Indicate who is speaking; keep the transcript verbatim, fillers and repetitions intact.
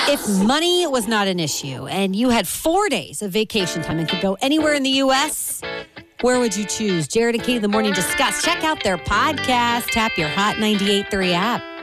Speaker 1: If money was not an issue and you had four days of vacation time and could go anywhere in the U S, where would you choose? Jared and Katie in the Morning discuss. Check out their podcast. Tap your Hot ninety-eight point three app.